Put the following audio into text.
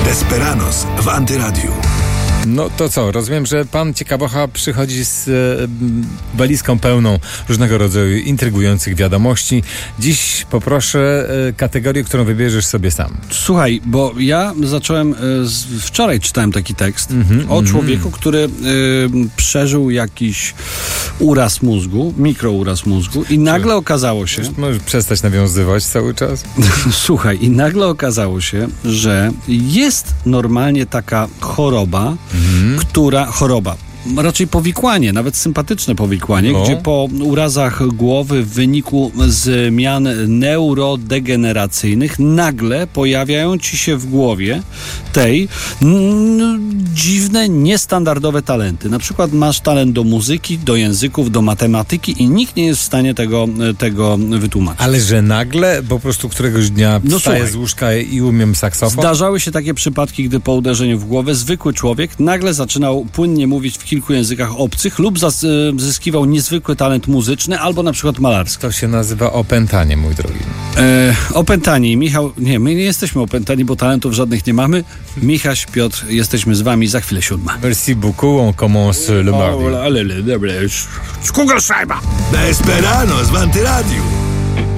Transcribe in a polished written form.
Desperados w Antyradiu. No to co, rozumiem, że pan Ciekawocha przychodzi z walizką pełną różnego rodzaju intrygujących wiadomości. Dziś poproszę kategorię, którą wybierzesz sobie sam. Słuchaj, bo ja zacząłem, wczoraj czytałem taki tekst o człowieku, który przeżył jakiś uraz mózgu, mikrouraz mózgu i nagle okazało się... Możesz przestać nawiązywać cały czas? Słuchaj, i nagle okazało się, że jest normalnie taka choroba, raczej powikłanie, nawet sympatyczne powikłanie, gdzie po urazach głowy w wyniku zmian neurodegeneracyjnych nagle pojawiają ci się w głowie dziwne, niestandardowe talenty. Na przykład masz talent do muzyki, do języków, do matematyki i nikt nie jest w stanie tego wytłumaczyć. Ale że nagle po prostu któregoś dnia wstaję z łóżka i umiem saksofon? Zdarzały się takie przypadki, gdy po uderzeniu w głowę zwykły człowiek nagle zaczynał płynnie mówić w kilku językach obcych lub zyskiwał niezwykły talent muzyczny albo na przykład malarski. To się nazywa opętanie, mój drogi. Opętani. Michał, nie, my nie jesteśmy opętani, bo talentów żadnych nie mamy. Michaś, Piotr, jesteśmy z wami za chwilę 7. Merci beaucoup, on commence le mardi. Kugelschreiber. Desperados w Antyradiu.